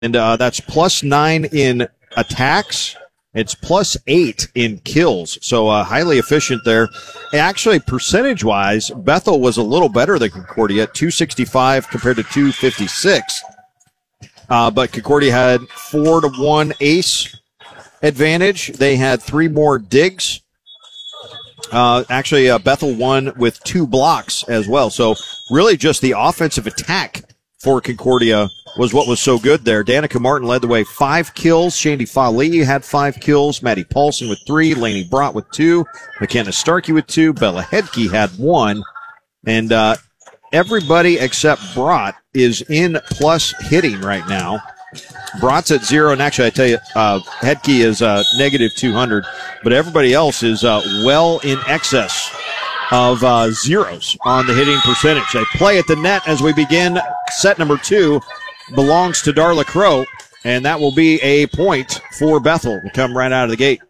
And that's +9 in attacks. It's +8 in kills. So highly efficient there. Actually, percentage-wise, Bethel was a little better than Concordia at 265 compared to 256. But Concordia had 4-1 ace advantage. They had 3 more digs. Actually, Bethel won with 2 blocks as well. So really just the offensive attack for Concordia was what was so good there. Danica Martin led the way, 5 kills. Shandy Fali had 5 kills. Maddie Paulson with 3. Lainey Brott with 2. McKenna Starkey with 2. Bella Hedke had 1. And everybody except Brott is in plus hitting right now. Brott's at 0, and actually I tell you, Hedke is negative 200, but everybody else is well in excess of zeros on the hitting percentage. They play at the net as we begin set number 2. Belongs to Darla Crow, and that will be a point for Bethel to come right out of the gate.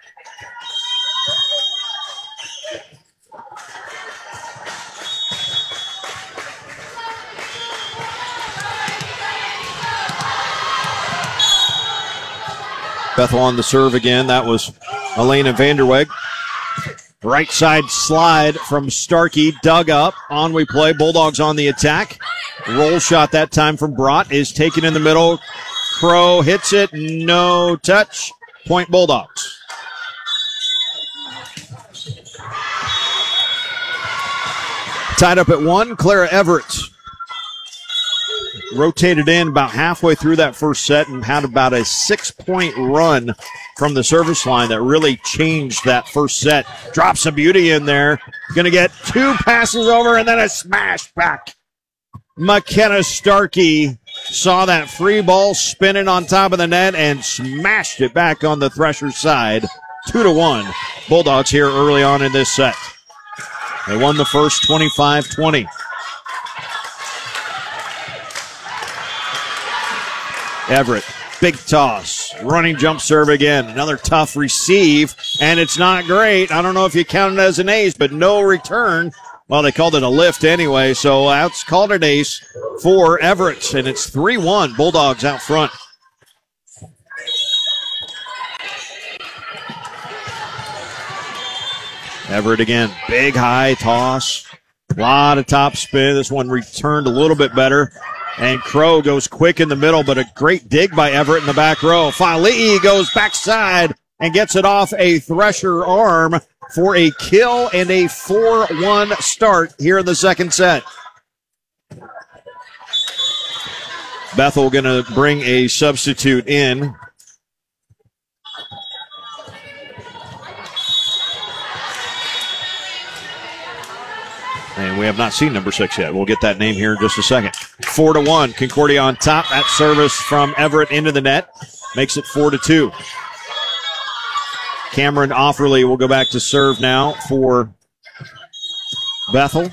Bethel on the serve again. That was Elena Vanderweg. Right side slide from Starkey, dug up. On we play. Bulldogs on the attack. Roll shot that time from Brott is taken in the middle. Crow hits it. No touch. Point Bulldogs. Tied up at 1. Clara Everett rotated in about halfway through that first set and had about a 6-point run from the service line that really changed that first set. Drops some beauty in there. Going to get 2 passes over and then a smash back. McKenna Starkey saw that free ball spinning on top of the net and smashed it back on the Thresher side. 2-1. Bulldogs here early on in this set. They won the first 25-20. Everett, big toss, running jump serve again. Another tough receive, and it's not great. I don't know if you count it as an ace, but no return. Well, they called it a lift anyway, so that's called an ace for Everett, and it's 3-1. Bulldogs out front. Everett again, big high toss, a lot of top spin. This one returned a little bit better. And Crow goes quick in the middle, but a great dig by Everett in the back row. Fali'i goes backside and gets it off a Thresher arm for a kill and a 4-1 start here in the second set. Bethel going to bring a substitute in. And we have not seen number 6 yet. We'll get that name here in just a second. 4-1. Concordia on top. That service from Everett into the net makes it 4-2. Cameron Offerly will go back to serve now for Bethel.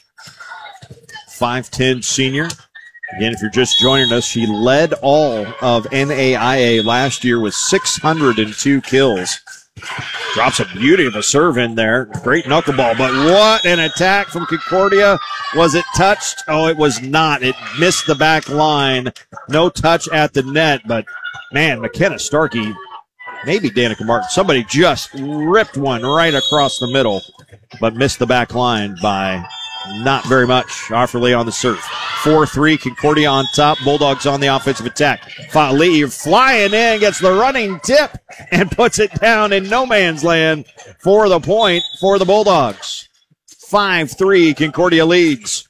5'10 senior. Again, if you're just joining us, she led all of NAIA last year with 602 kills. Drops a beauty of a serve in there. Great knuckleball, but what an attack from Concordia. Was it touched? Oh, it was not. It missed the back line. No touch at the net, but man, McKenna Starkey, maybe Danica Martin, somebody just ripped one right across the middle, but missed the back line by not very much. Offerly on the serve. 4-3, Concordia on top. Bulldogs on the offensive attack. Fali flying in, gets the running tip, and puts it down in no man's land for the point for the Bulldogs. 5-3, Concordia leads.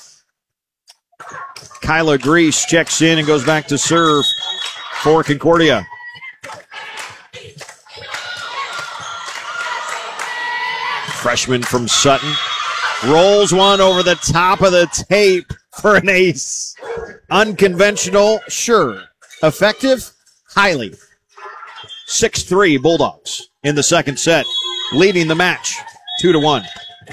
Kyla Grease checks in and goes back to serve for Concordia. Freshman from Sutton. Rolls one over the top of the tape for an ace. Unconventional, sure. Effective, highly. 6-3 Bulldogs in the second set, leading the match 2-1.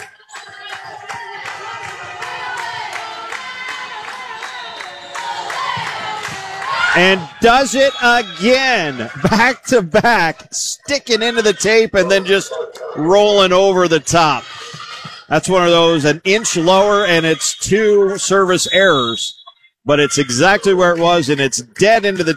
And does it again, back to back, sticking into the tape and then just rolling over the top. That's one of those, an inch lower, and it's 2 service errors but it's exactly where it was, and it's dead into the